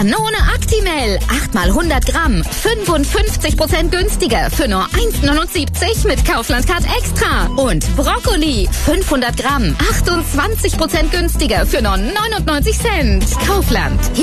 Kanone Actimel. 8 mal 100 Gramm. 55% günstiger für nur 1,79 mit Kaufland Card Extra. Und Brokkoli. 500 Gramm. 28% günstiger für nur 99 Cent. Kaufland.